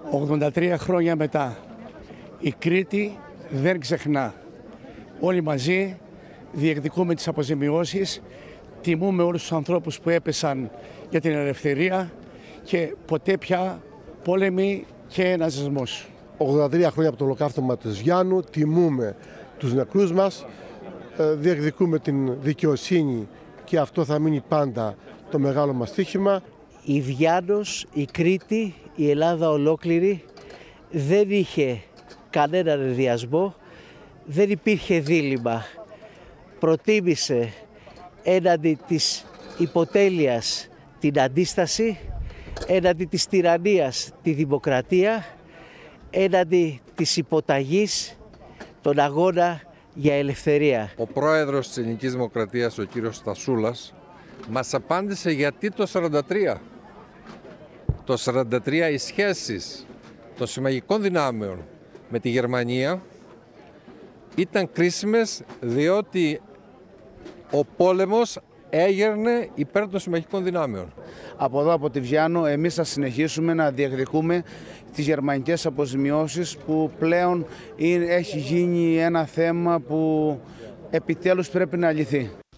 83 χρόνια μετά, η Κρήτη δεν ξεχνά. Όλοι μαζί διεκδικούμε τις αποζημιώσεις, τιμούμε όλους τους ανθρώπους που έπεσαν για την ελευθερία και ποτέ πια πόλεμοι και ναζισμός. 83 χρόνια από το ολοκαύτωμα της Γιάννου, τιμούμε τους νεκρούς μας, διεκδικούμε την δικαιοσύνη και αυτό θα μείνει πάντα το μεγάλο μας στοίχημα. Η Βιάννος, η Κρήτη, η Ελλάδα ολόκληρη δεν είχε κανέναν ενδιασμό, δεν υπήρχε δίλημμα. Προτίμησε έναντι της υποτέλειας την αντίσταση, έναντι της τυραννίας τη δημοκρατία, έναντι της υποταγής τον αγώνα για ελευθερία. Ο πρόεδρος της Ελληνικής Δημοκρατίας, ο κύριος Στασούλας, μας απάντησε γιατί το 1943. Το 1943 οι σχέσεις των συμμαχικών δυνάμεων με τη Γερμανία ήταν κρίσιμες, διότι ο πόλεμος έγερνε υπέρ των συμμαχικών δυνάμεων. Από εδώ, από τη Βιάννο, εμείς θα συνεχίσουμε να διεκδικούμε τις γερμανικές αποζημιώσεις που πλέον έχει γίνει ένα θέμα που επιτέλους πρέπει να λυθεί.